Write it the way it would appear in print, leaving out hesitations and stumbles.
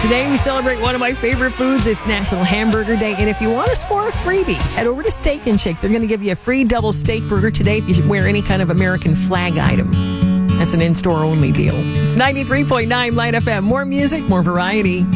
Today we celebrate one of my favorite foods. It's National Hamburger Day. And if you want to score a freebie, head over to Steak and Shake. They're going to give you a free double steak burger today if you wear any kind of American flag item. That's an in-store only deal. It's 93.9 Light FM. More music, more variety.